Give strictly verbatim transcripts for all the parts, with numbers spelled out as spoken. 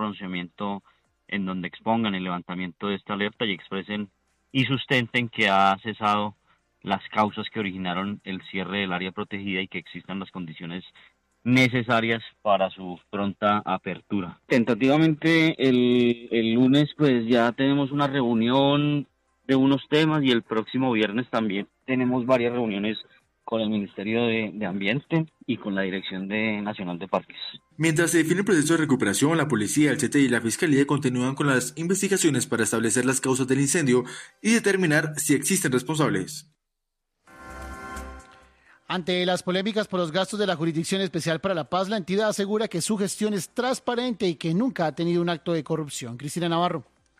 pronunciamiento en donde expongan el levantamiento de esta alerta y expresen y sustenten que ha cesado las causas que originaron el cierre del área protegida y que existan las condiciones necesarias para su pronta apertura. Tentativamente el, el lunes pues ya tenemos una reunión de unos temas y el próximo viernes también tenemos varias reuniones con el Ministerio de, de Ambiente y con la Dirección de, Nacional de Parques. Mientras se define el proceso de recuperación, la policía, el C T I y la Fiscalía continúan con las investigaciones para establecer las causas del incendio y determinar si existen responsables. Ante las polémicas por los gastos de la Jurisdicción Especial para la Paz, la entidad asegura que su gestión es transparente y que nunca ha tenido un acto de corrupción. Cristina Navarro.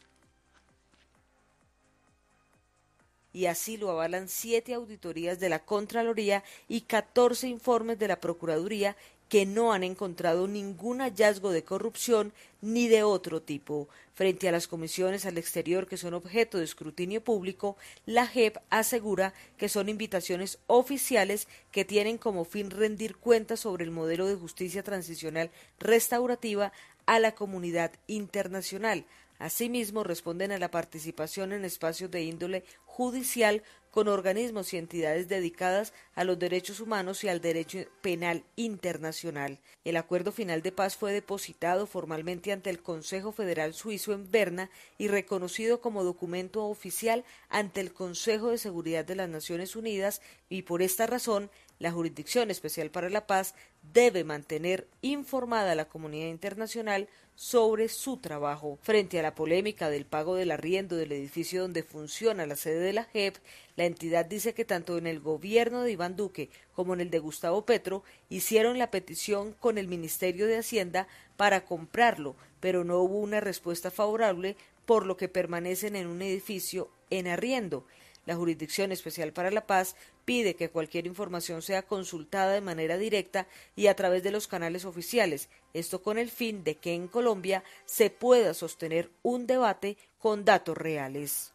Y así lo avalan siete auditorías de la Contraloría y catorce informes de la Procuraduría que no han encontrado ningún hallazgo de corrupción ni de otro tipo. Frente a las comisiones al exterior que son objeto de escrutinio público, la J E P asegura que son invitaciones oficiales que tienen como fin rendir cuentas sobre el modelo de justicia transicional restaurativa a la comunidad internacional. Asimismo, responden a la participación en espacios de índole judicial con organismos y entidades dedicadas a los derechos humanos y al derecho penal internacional. El acuerdo final de paz fue depositado formalmente ante el Consejo Federal Suizo en Berna y reconocido como documento oficial ante el Consejo de Seguridad de las Naciones Unidas, y por esta razón la Jurisdicción Especial para la Paz debe mantener informada a la comunidad internacional sobre su trabajo. Frente a la polémica del pago del arriendo del edificio donde funciona la sede de la J E P, la entidad dice que tanto en el gobierno de Iván Duque como en el de Gustavo Petro hicieron la petición con el Ministerio de Hacienda para comprarlo, pero no hubo una respuesta favorable, por lo que permanecen en un edificio en arriendo. La Jurisdicción Especial para la Paz pide que cualquier información sea consultada de manera directa y a través de los canales oficiales, esto con el fin de que en Colombia se pueda sostener un debate con datos reales.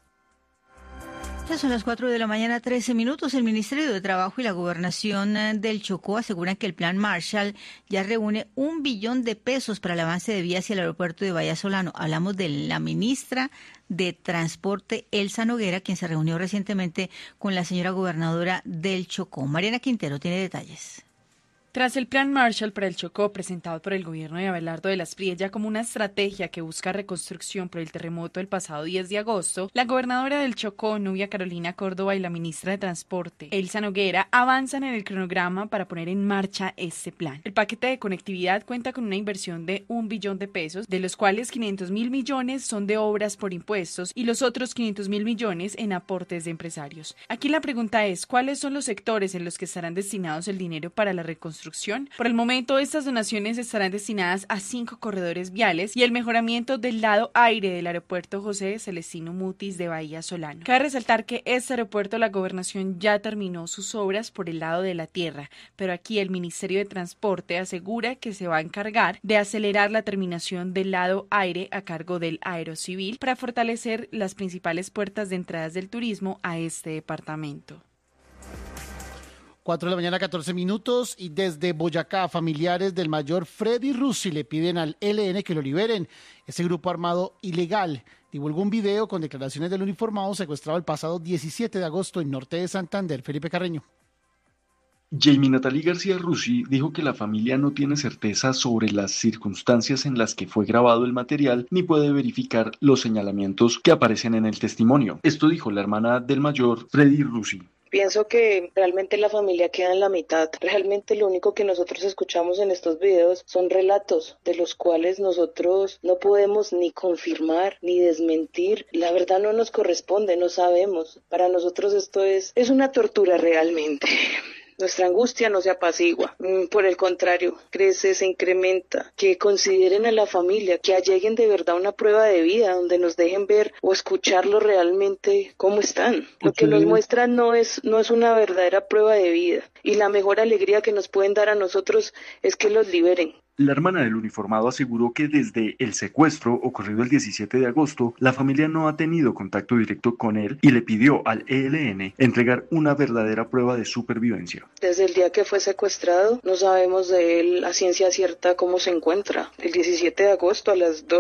Ya son las cuatro de la mañana, trece minutos. El Ministerio de Trabajo y la Gobernación del Chocó aseguran que el Plan Marshall ya reúne un billón de pesos para el avance de vías hacia el aeropuerto de Bahía Solano. Hablamos de la ministra de Transporte, Elsa Noguera, quien se reunió recientemente con la señora gobernadora del Chocó. Mariana Quintero tiene detalles. Tras el Plan Marshall para el Chocó, presentado por el gobierno de Abelardo de las Priella como una estrategia que busca reconstrucción por el terremoto del pasado diez de agosto, la gobernadora del Chocó, Nubia Carolina Córdoba, y la ministra de Transporte, Elsa Noguera, avanzan en el cronograma para poner en marcha este plan. El paquete de conectividad cuenta con una inversión de un billón de pesos, de los cuales quinientos mil millones son de obras por impuestos y los otros quinientos mil millones en aportes de empresarios. Aquí la pregunta es, ¿cuáles son los sectores en los que estarán destinados el dinero para la reconstrucción? Por el momento, estas donaciones estarán destinadas a cinco corredores viales y el mejoramiento del lado aire del aeropuerto José Celestino Mutis de Bahía Solano. Cabe resaltar que este aeropuerto, la gobernación ya terminó sus obras por el lado de la tierra, pero aquí el Ministerio de Transporte asegura que se va a encargar de acelerar la terminación del lado aire a cargo del Aerocivil para fortalecer las principales puertas de entradas del turismo a este departamento. cuatro de la mañana, catorce minutos, y desde Boyacá, familiares del mayor Freddy Russi le piden al E L N que lo liberen. Ese grupo armado ilegal divulgó un video con declaraciones del uniformado secuestrado el pasado diecisiete de agosto en norte de Santander. Felipe Carreño. Jamie Natalie García Russi dijo que la familia no tiene certeza sobre las circunstancias en las que fue grabado el material ni puede verificar los señalamientos que aparecen en el testimonio. Esto dijo la hermana del mayor Freddy Russi. Pienso que realmente la familia queda en la mitad. Realmente lo único que nosotros escuchamos en estos videos son relatos de los cuales nosotros no podemos ni confirmar ni desmentir. La verdad no nos corresponde, no sabemos. Para nosotros esto es, es una tortura realmente. Nuestra angustia no se apacigua, por el contrario, crece, se incrementa. Que consideren a la familia, que alleguen de verdad una prueba de vida donde nos dejen ver o escucharlo realmente cómo están. Lo que nos muestran no es, no es una verdadera prueba de vida, y la mejor alegría que nos pueden dar a nosotros es que los liberen. La hermana del uniformado aseguró que desde el secuestro ocurrido el diecisiete de agosto, la familia no ha tenido contacto directo con él y le pidió al E L N entregar una verdadera prueba de supervivencia. Desde el día que fue secuestrado, no sabemos de él a ciencia cierta cómo se encuentra. El diecisiete de agosto a las dos